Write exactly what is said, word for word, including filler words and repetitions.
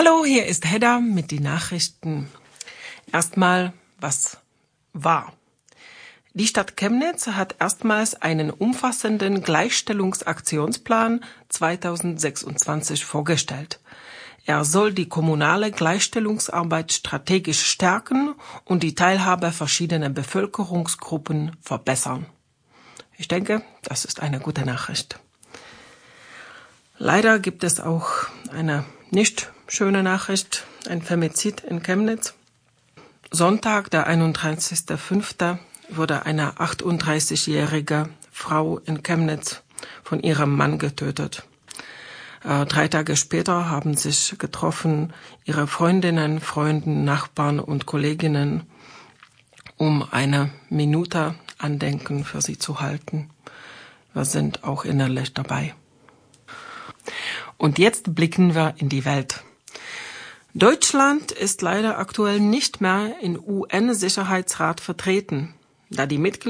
Hallo, hier ist Hedda mit den Nachrichten. Erstmal, was war? Die Stadt Chemnitz hat erstmals einen umfassenden Gleichstellungsaktionsplan zweitausendsechsundzwanzig vorgestellt. Er soll die kommunale Gleichstellungsarbeit strategisch stärken und die Teilhabe verschiedener Bevölkerungsgruppen verbessern. Ich denke, das ist eine gute Nachricht. Leider gibt es auch eine nicht schöne Nachricht, ein Femizid in Chemnitz. Sonntag, der einunddreißigster fünfter wurde eine achtunddreißigjährige Frau in Chemnitz von ihrem Mann getötet. Äh, drei Tage später haben sich getroffen ihre Freundinnen, Freunden, Nachbarn und Kolleginnen, um eine Minute Andenken für sie zu halten. Wir sind auch innerlich dabei. Und jetzt blicken wir in die Welt. Deutschland ist leider aktuell nicht mehr im U N-Sicherheitsrat vertreten, da die Mitglieder